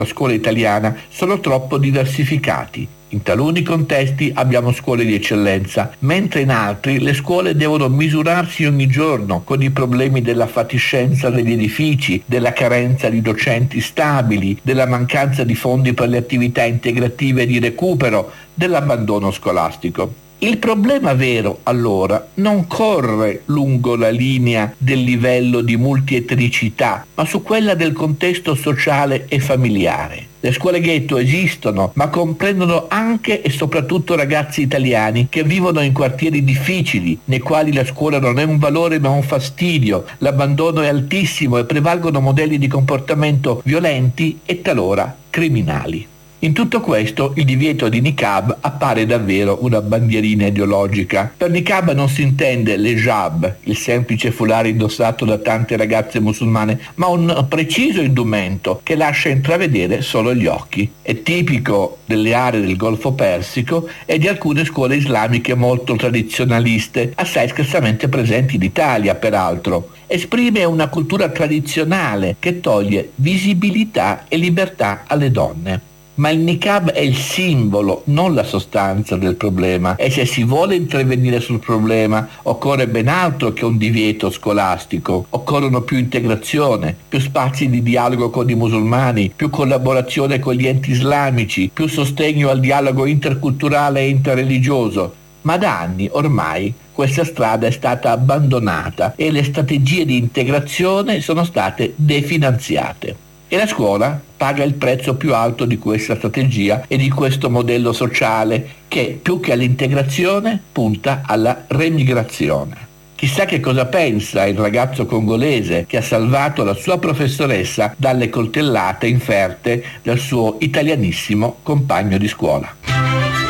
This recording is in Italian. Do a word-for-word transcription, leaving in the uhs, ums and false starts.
la scuola italiana sono troppo diversificati. In taluni contesti abbiamo scuole di eccellenza, mentre in altri le scuole devono misurarsi ogni giorno con i problemi della fatiscenza degli edifici, della carenza di docenti stabili, della mancanza di fondi per le attività integrative di recupero, dell'abbandono scolastico. Il problema vero, allora, non corre lungo la linea del livello di multietnicità, ma su quella del contesto sociale e familiare. Le scuole ghetto esistono, ma comprendono anche e soprattutto ragazzi italiani che vivono in quartieri difficili, nei quali la scuola non è un valore ma un fastidio, l'abbandono è altissimo e prevalgono modelli di comportamento violenti e talora criminali. In tutto questo il divieto di niqab appare davvero una bandierina ideologica. Per niqab non si intende l'hijab, il semplice foulard indossato da tante ragazze musulmane, ma un preciso indumento che lascia intravedere solo gli occhi. È tipico delle aree del Golfo Persico e di alcune scuole islamiche molto tradizionaliste, assai scarsamente presenti in Italia peraltro. Esprime una cultura tradizionale che toglie visibilità e libertà alle donne. Ma il niqab è il simbolo, non la sostanza del problema, e se si vuole intervenire sul problema occorre ben altro che un divieto scolastico. Occorrono più integrazione, più spazi di dialogo con i musulmani, più collaborazione con gli enti islamici, più sostegno al dialogo interculturale e interreligioso. Ma da anni ormai questa strada è stata abbandonata e le strategie di integrazione sono state definanziate. E la scuola paga il prezzo più alto di questa strategia e di questo modello sociale che, più che all'integrazione, punta alla remigrazione. Chissà che cosa pensa il ragazzo congolese che ha salvato la sua professoressa dalle coltellate inferte dal suo italianissimo compagno di scuola.